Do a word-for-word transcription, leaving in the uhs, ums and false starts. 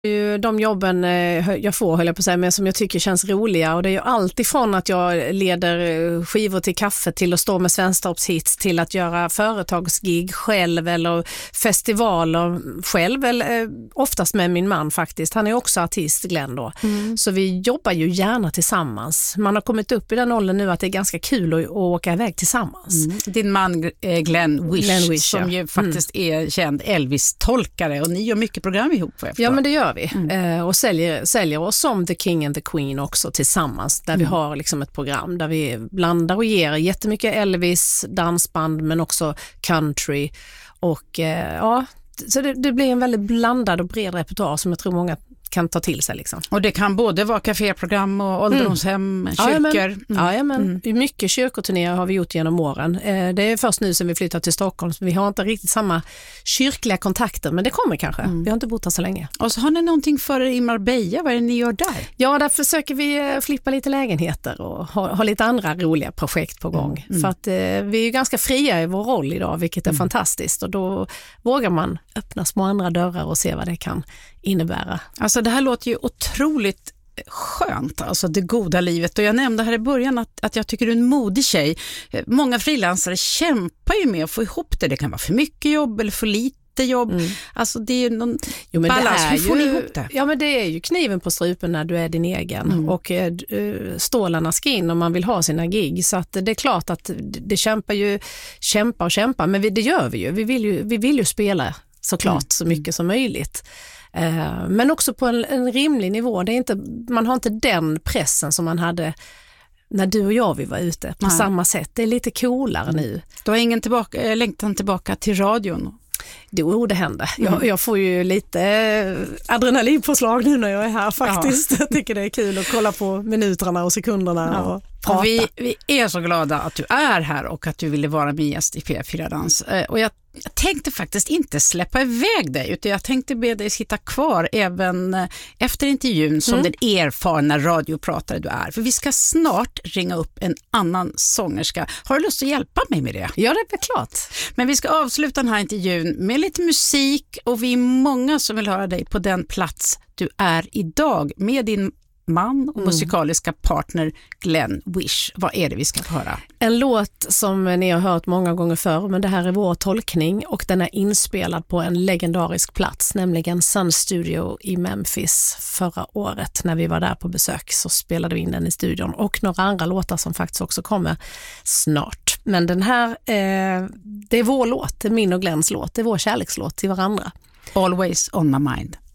De jobben jag får, höll jag på att säga, men som jag tycker känns roliga, och det är ju allt ifrån att jag leder skivor till kaffe till att stå med Svensktoppshits till att göra företagsgig själv eller festivaler själv, eller oftast med min man faktiskt. Han är också artist, Glenn då. Mm. Så vi jobbar ju gärna tillsammans. Man har kommit upp i den åldern nu att det är ganska kul att, att åka iväg tillsammans. Mm. Din man Glenn Wish, Glenn Wish som ja. ju faktiskt mm. är känd Elvis-tolkare, och ni gör mycket program ihop. Ja, men det gör vi. Mm. Eh, och säljer, säljer oss som The King and the Queen också tillsammans, där mm. vi har liksom ett program där vi blandar och ger jättemycket Elvis, dansband, men också country, och eh, ja, så det, det blir en väldigt blandad och bred repertoar som jag tror många kan ta till sig liksom. Och det kan både vara kaféprogram och ålderdomshem, mm. kyrkor. Mm. Ja, ja, men mm. mycket kyrkoturnéer har vi gjort genom åren. Eh, det är först nu som vi flyttar till Stockholm, så vi har inte riktigt samma kyrkliga kontakter, men det kommer kanske. Mm. Vi har inte bott här så länge. Och så har ni någonting för er i Marbella, vad är det ni gör där? Ja, där försöker vi flippa lite lägenheter och ha, ha lite andra roliga projekt på gång. Mm. För att eh, vi är ganska fria i vår roll idag, vilket är mm. fantastiskt, och då vågar man öppna små andra dörrar och se vad det kan innebära. Alltså det här låter ju otroligt skönt, alltså det goda livet. Och jag nämnde här i början att, att jag tycker du är en modig tjej. Många frilansare kämpar ju med att få ihop det. Det kan vara för mycket jobb eller för lite jobb. Mm. Alltså det är ju någon jo, men balans. Hur får ju, ni ihop det? Ja, men det är ju kniven på strupen när du är din egen. Mm. Och uh, stålarna ska in om man vill ha sina gig. Så att det är klart att det kämpar ju kämpa och kämpa. Men vi, det gör vi ju. Vi vill ju, vi vill ju spela såklart mm. så mycket som möjligt. Uh, men också på en, en rimlig nivå. Det är inte, man har inte den pressen som man hade när du och jag vi var ute på Nej. samma sätt. Det är lite coolare mm. nu. Du har ingen tillbaka, längtan tillbaka till radion? Jo, det händer. Mm. Jag, jag får ju lite adrenalinpåslag nu när jag är här faktiskt. Ja. Jag tycker det är kul att kolla på minuterna och sekunderna ja. och prata. Och vi, vi är så glada att du är här och att du ville vara med gäst i P F fyra Dans. Och jag Jag tänkte faktiskt inte släppa iväg dig, utan jag tänkte be dig sitta kvar även efter intervjun som mm. den erfarna radiopratare du är. För vi ska snart ringa upp en annan sångerska. Har du lust att hjälpa mig med det? Ja, det är klart. Men vi ska avsluta den här intervjun med lite musik, och vi är många som vill höra dig på den plats du är idag med din man och musikaliska partner Glenn Wish. Vad är det vi ska få höra? En låt som ni har hört många gånger förr, men det här är vår tolkning, och den är inspelad på en legendarisk plats, nämligen Sun Studio i Memphis förra året. När vi var där på besök så spelade vi in den i studion, och några andra låtar som faktiskt också kommer snart. Men den här, eh, det är vår låt, det är min och Glenns låt, det är vår kärlekslåt till varandra. Always on my mind.